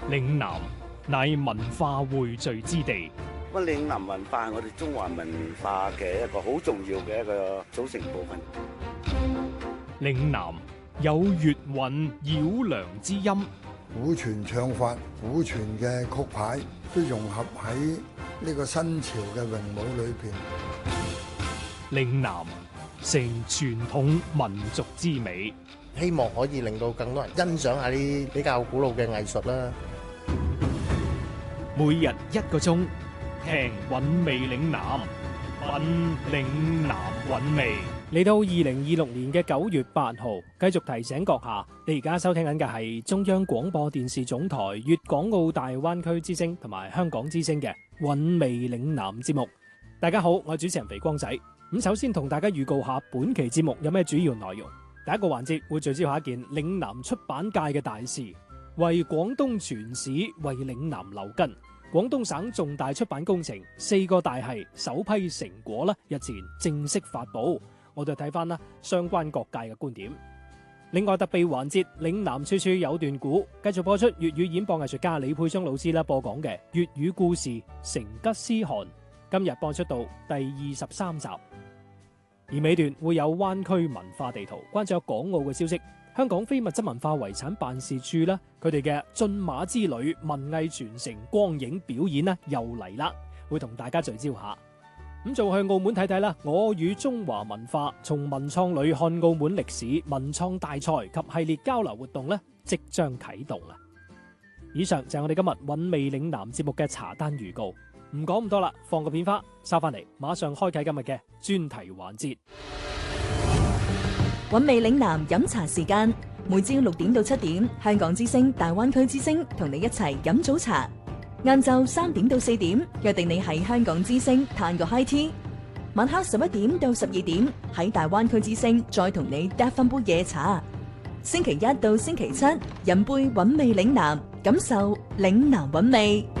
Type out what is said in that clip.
嶺南乃文化匯聚之地。 咁嶺南文化係我哋中華文化嘅一個好重要嘅一個組成部分。 嶺南有粵韻繞梁之音， 古傳唱法、古傳嘅曲牌都融合喺呢個新潮嘅詠舞裏邊。 嶺南成傳統民族之美， 希望可以令到更多人欣賞下啲比較古老嘅藝術啦。 每日1個鐘，聽韻味嶺南，品嶺南韻味。 嚟到2026年嘅9月8號，繼續提醒閣下，你而家收聽緊嘅係中央廣播電視總台粵港澳大灣區之聲同埋香港之聲嘅韻味嶺南節目。大家好，我係主持人肥光仔。咁首先同大家預告下本期節目有咩主要內容。第一個環節會聚焦下一件嶺南出版界嘅大事，為廣東傳史，為嶺南留根。廣東省重大出版工程4個大系首批成果啦，日前正式發布。我哋睇翻啦相關各界嘅觀點。另外特備環節嶺南處處有段古，繼續播出粵語演播藝術家李佩章老師啦播講嘅粵語故事《成吉思汗》，今日播出到第23集。而尾段會有灣區文化地圖，關注有港澳嘅消息。香港非物質文化遺產辦事處啦，佢哋嘅駿馬之旅文藝傳承光影表演啦又嚟啦，會同大家聚焦下。咁就去澳門睇睇啦，我與中華文化從文創旅看澳門歷史文創大賽及系列交流活動咧，即將啟動啦。以上就係我哋今日韻味嶺南節目嘅茶單預告，唔講咁多啦，放個片花，收翻嚟，馬上開啟今日嘅專題環節。 韻味嶺南飲茶時間，每朝6點到7點，香港之聲、大灣區之聲同你一齊飲早茶。晏晝3點到4點，約定你喺香港之聲嘆個 high tea。晚黑11點到12點，喺大灣區之聲再同你嗒翻杯夜茶。星期1到星期7，飲杯韻味嶺南，感受嶺南韻味。